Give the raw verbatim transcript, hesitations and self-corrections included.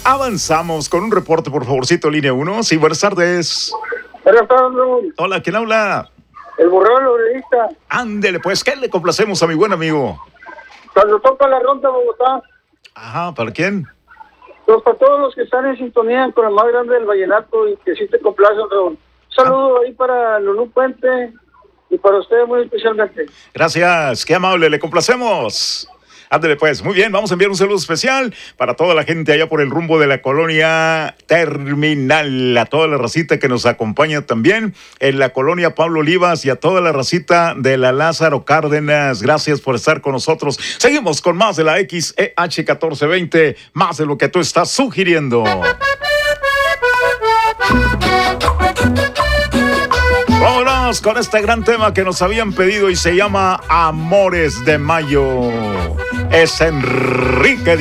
Avanzamos con un reporte, por favorcito, línea uno. Sí, buenas tardes. Buenas tardes, Raúl. Hola, ¿quién habla? El burrón lorelista. Ándele, pues, ¿qué le complacemos a mi buen amigo? Cuando toca la ronda Bogotá. Ajá, ¿para quién? Pues para todos los que están en sintonía con el más grande del vallenato y que sí te complacen, Raúl. Un saludo ah. ahí para Lulú Puente y para ustedes muy especialmente. Gracias, qué amable, le complacemos. Ándale pues, muy bien, vamos a enviar un saludo especial para toda la gente allá por el rumbo de la colonia Terminal, a toda la racita que nos acompaña también en la colonia Pablo Olivas y a toda la racita de la Lázaro Cárdenas. Gracias por estar con nosotros. Seguimos con más de la X E H catorce veinte, más de lo que tú estás sugiriendo. Vámonos con este gran tema que nos habían pedido y se llama Amores de Mayo. Es Enrique